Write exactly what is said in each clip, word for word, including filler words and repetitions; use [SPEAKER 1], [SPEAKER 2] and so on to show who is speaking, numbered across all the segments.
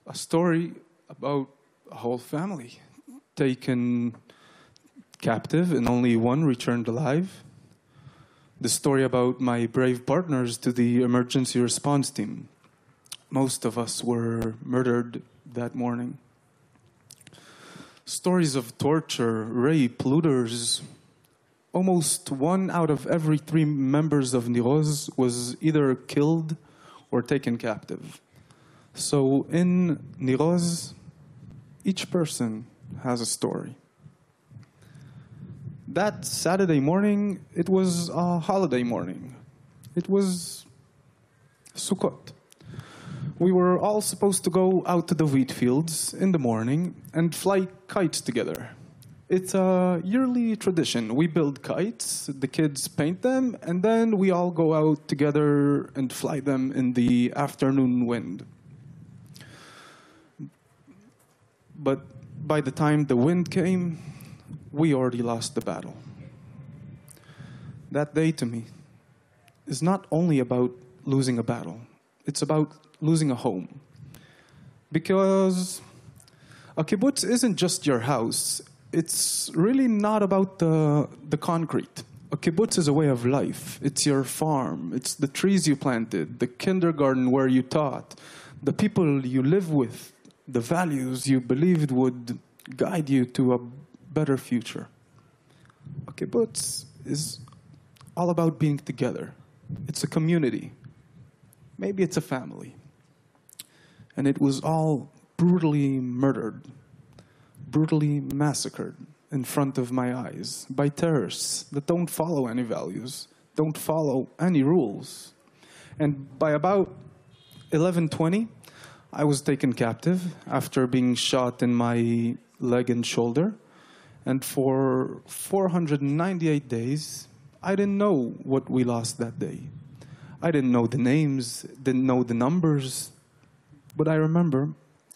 [SPEAKER 1] a story about a whole family taken captive and only one returned alive. The story about my brave partners to the emergency response team. Most of us were murdered that morning. Stories of torture, rape, looters. Almost one out of every three members of Niroz was either killed or taken captive. So in Niroz, each person has a story. That Saturday morning, it was a holiday morning. It was Sukkot. We were all supposed to go out to the wheat fields in the morning and fly kites together. It's a yearly tradition. We build kites, the kids paint them, and then we all go out together and fly them in the afternoon wind. But by the time the wind came, we already lost the battle. That day to me is not only about losing a battle, it's about losing a home. Because a kibbutz isn't just your house. It's really not about the, the concrete. A kibbutz is a way of life. It's your farm. It's the trees you planted, the kindergarten where you taught, the people you live with, the values you believed would guide you to a better future. A kibbutz is all about being together. It's a community. Maybe it's a family. And it was all brutally murdered, brutally massacred in front of my eyes by terrorists that don't follow any values, don't follow any rules. And by about eleven twenty, I was taken captive after being shot in my leg and shoulder. And for four hundred ninety-eight days, I didn't know what we lost that day. I didn't know the names, didn't know the numbers. But I remember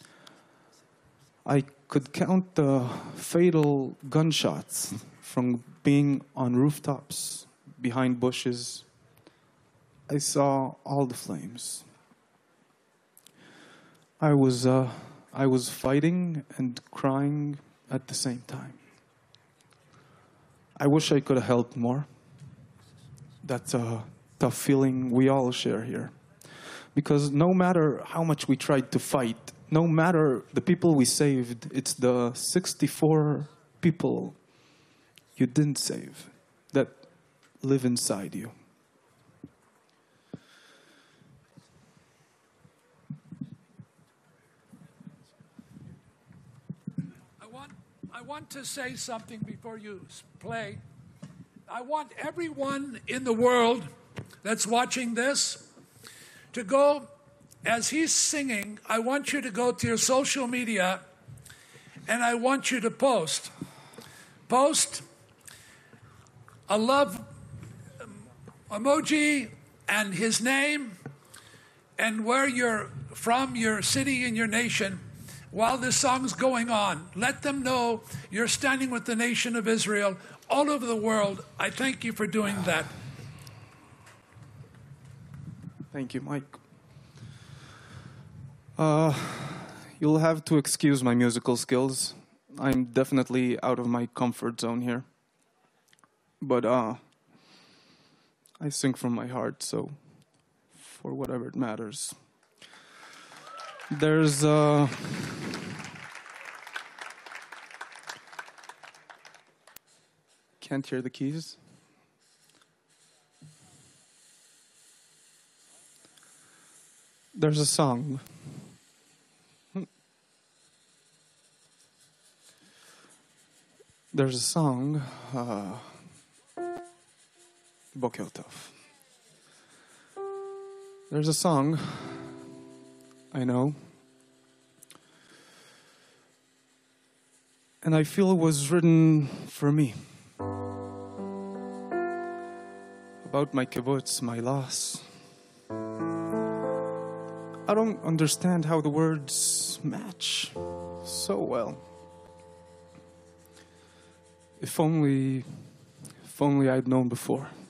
[SPEAKER 1] I could count the fatal gunshots from being on rooftops, behind bushes. I saw all the flames. I was, uh, I was fighting and crying at the same time. I wish I could have helped more. That's a tough feeling we all share here. Because no matter how much we tried to fight, no matter the people we saved, it's the sixty-four people you didn't save that live inside you.
[SPEAKER 2] I want, I want to say something before you play. I want everyone in the world that's watching this to go, as he's singing, I want you to go to your social media and I want you to post. Post a love emoji and his name and where you're from, your city and your nation, while this song's going on. Let them know you're standing with the nation of Israel all over the world. I thank you for doing that.
[SPEAKER 1] Thank you, Mike. Uh, you'll have to excuse my musical skills. I'm definitely out of my comfort zone here. But uh, I sing from my heart, so for whatever it matters. There's... Uh, can't hear the keys. There's a song. There's a song. Uh, Boker Tov. There's a song. I know. And I feel it was written for me. About my kibbutz, my loss. I don't understand how the words match so well. If only, if only I'd known before.